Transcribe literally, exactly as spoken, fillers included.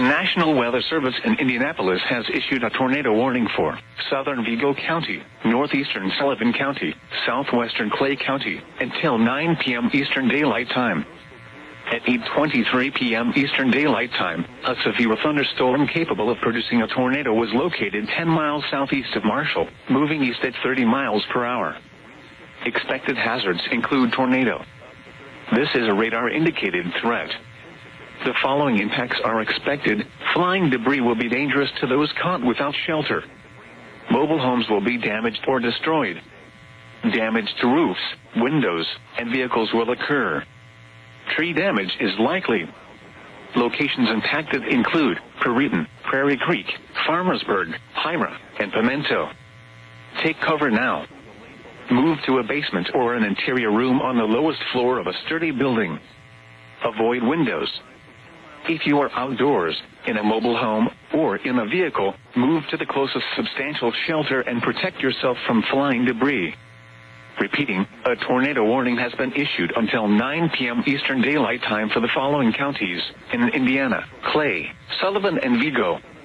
National Weather Service in Indianapolis has issued a tornado warning for southern Vigo County, northeastern Sullivan County, southwestern Clay County, until nine p.m. Eastern Daylight Time. At eight twenty-three p.m. Eastern Daylight Time, a severe thunderstorm capable of producing a tornado was located ten miles southeast of Marshall, moving east at thirty miles per hour. Expected hazards include tornado. This is a radar-indicated threat. The following impacts are expected. Flying debris will be dangerous to those caught without shelter. Mobile homes will be damaged or destroyed. Damage to roofs, windows, and vehicles will occur. Tree damage is likely. Locations impacted include Perryton, Prairie Creek, Farmersburg, Hira, and Pimento. Take cover now. Move to a basement or an interior room on the lowest floor of a sturdy building. Avoid windows. If you are outdoors, in a mobile home, or in a vehicle, move to the closest substantial shelter and protect yourself from flying debris. Repeating, a tornado warning has been issued until nine p.m. Eastern Daylight Time for the following counties in Indiana: Clay, Sullivan, and Vigo.